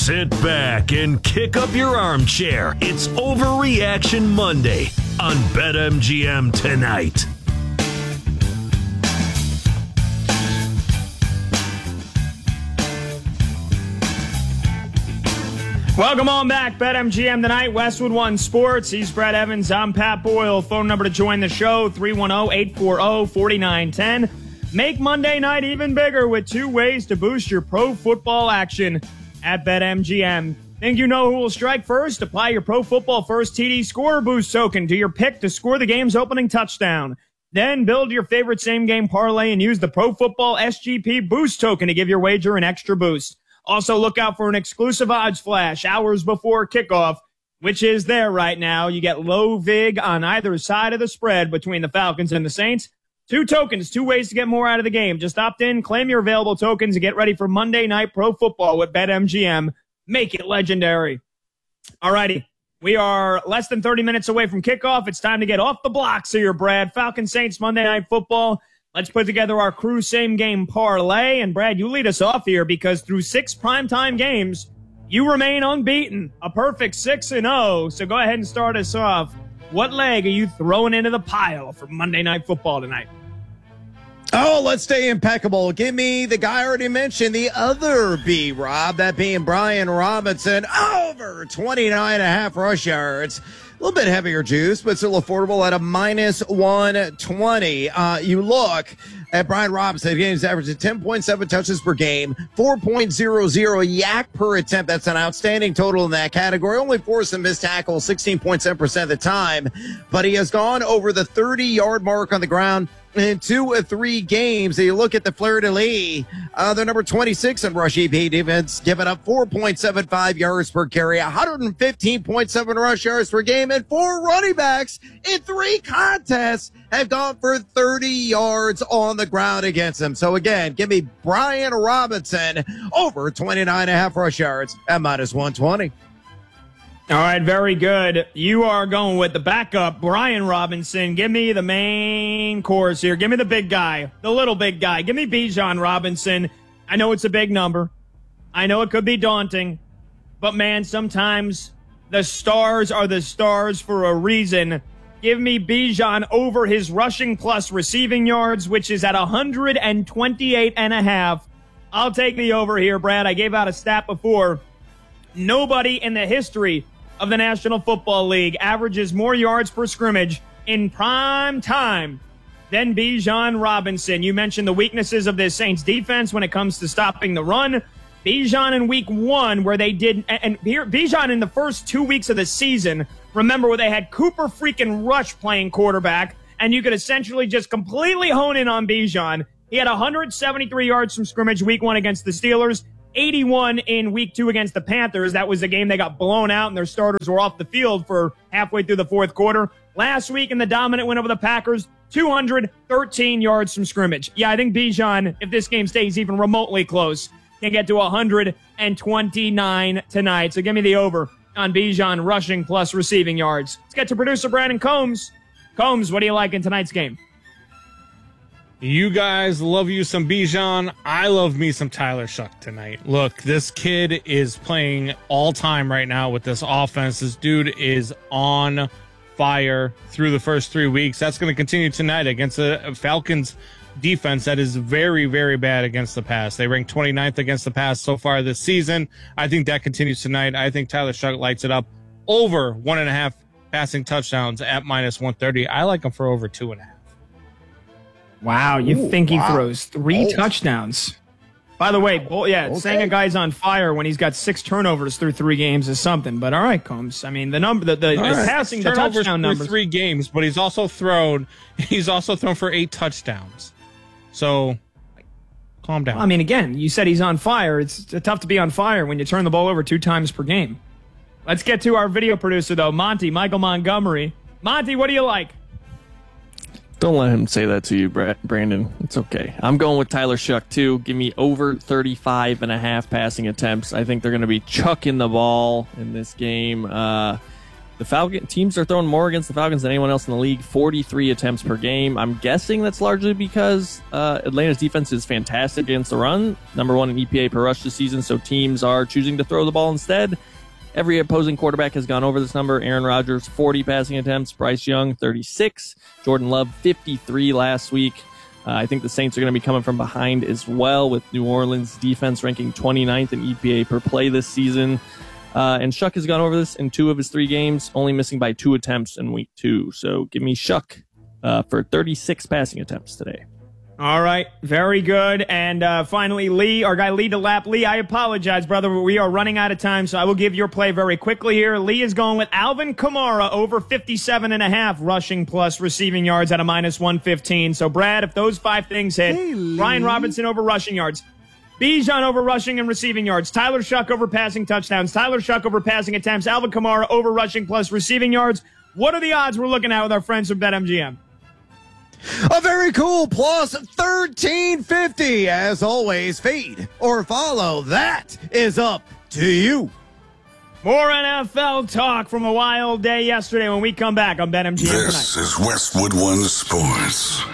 Sit back and kick up your armchair. It's Overreaction Monday on BetMGM tonight. Welcome on back, BetMGM tonight, Westwood One Sports. He's Brett Evans. I'm Pat Boyle. Phone number to join the show, 310-840-4910. Make Monday night even bigger with 2 ways to boost your pro football action at BetMGM. Think you know who will strike first? Apply your Pro Football First TD Score Boost token to your pick to score the game's opening touchdown. Then build your favorite same-game parlay and use the Pro Football SGP Boost token to give your wager an extra boost. Also, look out for an exclusive odds flash hours before kickoff, which is there right now. You get low vig on either side of the spread between the Falcons and the Saints. 2 tokens, 2 ways to get more out of the game. Just opt in, claim your available tokens, and get ready for Monday Night Pro Football with BetMGM. Make it legendary. Alrighty, we are less than 30 minutes away from kickoff. It's time to get off the blocks here, Brad. Falcons Saints Monday Night Football. Let's put together our crew same-game parlay. And, Brad, you lead us off here because through 6 primetime games, you remain unbeaten, a perfect 6-0. So go ahead and start us off. What leg are you throwing into the pile for Monday Night Football tonight? Oh, let's stay impeccable. Give me the guy I already mentioned, the other B, Rob, that being Brian Robinson, over 29.5 rush yards. A little bit heavier juice, but still affordable at a minus 120. You look at Brian Robinson, games averaging 10.7 touches per game, 4.00 yak per attempt. That's an outstanding total in that category. Only forced a missed tackle 16.7% of the time, but he has gone over the 30-yard mark on the ground in 2 of 3 games. You look at the Fleur-de-Lis, they're number 26 in rush EP defense, giving up 4.75 yards per carry, 115.7 rush yards per game, and 4 running backs in 3 contests have gone for 30 yards on the ground against him. So again, give me Brian Robinson over 29.5 rush yards at minus 120. All right, very good. You are going with the backup, Brian Robinson. Give me the main course here. Give me the big guy, the little big guy. Give me Bijan Robinson. I know it's a big number. I know it could be daunting. But, man, sometimes the stars are the stars for a reason. Give me Bijan over his rushing plus receiving yards, which is at 128.5. I'll take the over here, Brad. I gave out a stat before. Nobody in the history of the National Football League averages more yards per scrimmage in prime time than Bijan Robinson. You mentioned the weaknesses of this Saints defense when it comes to stopping the run. Bijan in week 1, where they did, and here, Bijan in the first 2 weeks of the season, remember where they had Cooper freaking Rush playing quarterback, and you could essentially just completely hone in on Bijan. He had 173 yards from scrimmage week 1 against the Steelers, 81 in week 2 against the Panthers. That was the game they got blown out and their starters were off the field for halfway through the 4th quarter. Last week in the dominant win over the Packers, 213 yards from scrimmage. Yeah, I think Bijan, if this game stays even remotely close, can get to 129 tonight. So give me the over on Bijan rushing plus receiving yards. Let's get to producer Brandon Combs. Combs, what do you like in tonight's game? You guys love you some Bijan. I love me some Tyler Shough tonight. Look, this kid is playing all time right now with this offense. This dude is on fire through the first 3 weeks. That's going to continue tonight against the Falcons defense that is very, very bad against the pass. They rank 29th against the pass so far this season. I think that continues tonight. I think Tyler Shough lights it up over 1.5 passing touchdowns at minus 130. I like him for over 2.5. Wow, you think he throws 3 touchdowns? By the way, saying a guy's on fire when he's got 6 turnovers through 3 games is something. But all right, Combs. I mean, the passing, the touchdown numbers, 3 games, but he's also thrown for 8 touchdowns. So, calm down. Well, I mean, again, you said he's on fire. It's tough to be on fire when you turn the ball over 2 times per game. Let's get to our video producer though, Michael Montgomery. Monty, what do you like? Don't let him say that to you, Brandon. It's okay. I'm going with Tyler Shough, too. Give me over 35.5 passing attempts. I think they're going to be chucking the ball in this game. The The teams are throwing more against the Falcons than anyone else in the league, 43 attempts per game. I'm guessing that's largely because Atlanta's defense is fantastic against the run, number 1 in EPA per rush this season, so teams are choosing to throw the ball instead. Every opposing quarterback has gone over this number. Aaron Rodgers, 40 passing attempts. Bryce Young, 36. Jordan Love, 53 last week. I think the Saints are going to be coming from behind as well, with New Orleans defense ranking 29th in EPA per play this season. And Shuck has gone over this in 2 of his 3 games, only missing by 2 attempts in week 2. So give me Shuck for 36 passing attempts today. All right, very good. And finally, Lee, our guy Lee DeLapp. Lee, I apologize, brother, but we are running out of time, so I will give your play very quickly here. Lee is going with Alvin Kamara over 57.5 rushing plus receiving yards at a -115. So, Brad, if those 5 things hit, Brian Robinson over rushing yards, Bijan over rushing and receiving yards, Tyler Shuck over passing touchdowns, Tyler Shuck over passing attempts, Alvin Kamara over rushing plus receiving yards. What are the odds we're looking at with our friends from BetMGM? A very cool plus 1350. As always, feed or follow. That is up to you. More NFL talk from a wild day yesterday when we come back on BetMGM tonight. This is Westwood One Sports.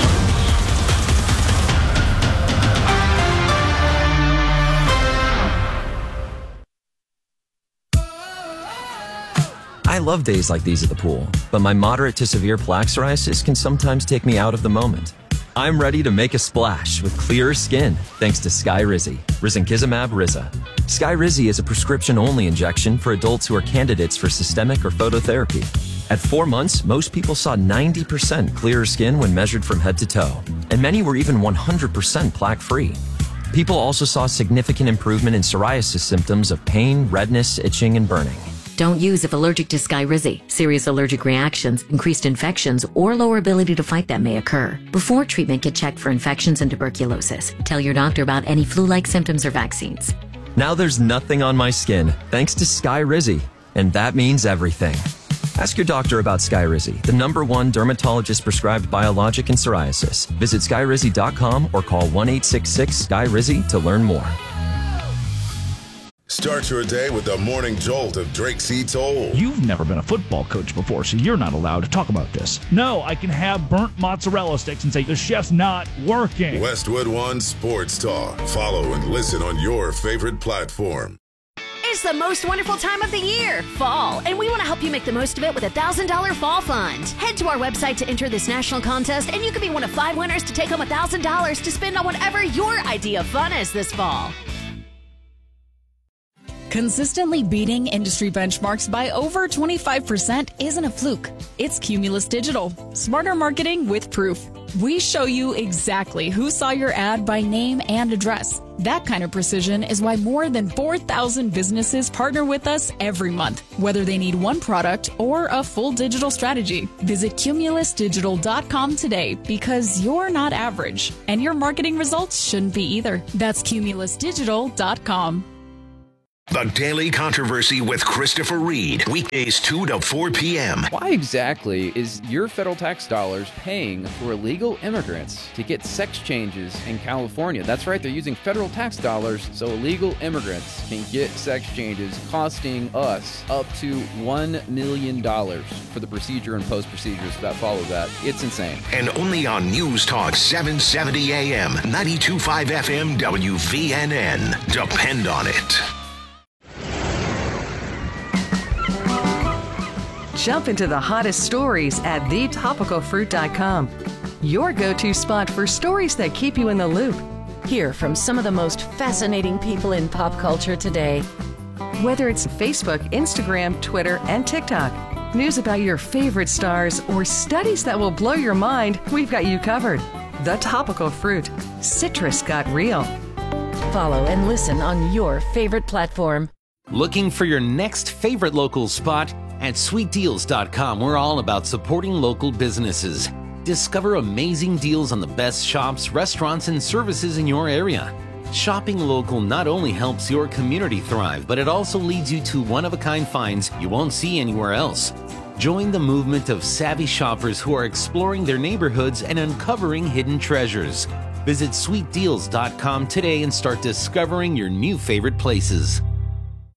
I love days like these at the pool, but my moderate to severe plaque psoriasis can sometimes take me out of the moment. I'm ready to make a splash with clearer skin thanks to Skyrizi, risankizumab Riza. Skyrizi is a prescription-only injection for adults who are candidates for systemic or phototherapy. At 4 months, most people saw 90% clearer skin when measured from head to toe, and many were even 100% plaque-free. People also saw significant improvement in psoriasis symptoms of pain, redness, itching, and burning. Don't use if allergic to Skyrizi. Serious allergic reactions, increased infections, or lower ability to fight them may occur. Before treatment, get checked for infections and tuberculosis. Tell your doctor about any flu-like symptoms or vaccines. Now there's nothing on my skin thanks to Skyrizi, and that means everything. Ask your doctor about Skyrizi, the #1 dermatologist-prescribed biologic in psoriasis. Visit Skyrizi.com or call 1-866-SKYRIZI to learn more. Start your day with the morning jolt of Drake C. Toll. You've never been a football coach before, so you're not allowed to talk about this. No, I can have burnt mozzarella sticks and say the chef's not working. Westwood One Sports Talk. Follow and listen on your favorite platform. It's the most wonderful time of the year, fall, and we want to help you make the most of it with a $1,000 fall fund. Head to our website to enter this national contest, and you could be one of 5 winners to take home $1,000 to spend on whatever your idea of fun is this fall. Consistently beating industry benchmarks by over 25% isn't a fluke. It's Cumulus Digital. Smarter marketing with proof. We show you exactly who saw your ad by name and address. That kind of precision is why more than 4,000 businesses partner with us every month, whether they need one product or a full digital strategy. Visit cumulusdigital.com today because you're not average, and your marketing results shouldn't be either. That's cumulusdigital.com. The Daily Controversy with Christopher Reed, weekdays 2 to 4 p.m. Why exactly is your federal tax dollars paying for illegal immigrants to get sex changes in California? That's right, they're using federal tax dollars so illegal immigrants can get sex changes, costing us up to $1 million for the procedure and post-procedures that follow that. It's insane. And only on News Talk 770 AM, 92.5 FM, WVNN. Depend on it. Jump into the hottest stories at thetopicalfruit.com. Your go-to spot for stories that keep you in the loop. Hear from some of the most fascinating people in pop culture today. Whether it's Facebook, Instagram, Twitter, and TikTok, news about your favorite stars, or studies that will blow your mind, we've got you covered. The Topical Fruit. Citrus got real. Follow and listen on your favorite platform. Looking for your next favorite local spot? At sweetdeals.com, we're all about supporting local businesses. Discover amazing deals on the best shops, restaurants, and services in your area. Shopping local not only helps your community thrive, but it also leads you to one-of-a-kind finds you won't see anywhere else. Join the movement of savvy shoppers who are exploring their neighborhoods and uncovering hidden treasures. Visit sweetdeals.com today and start discovering your new favorite places.